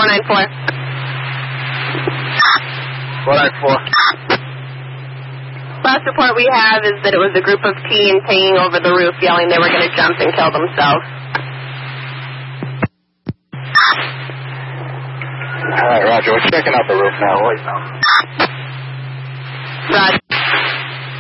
494. 494. Last report we have is that it was a group of teens hanging over the roof yelling they were going to jump and kill themselves. All right, Roger. We're checking out the roof now. Wait now. Roger.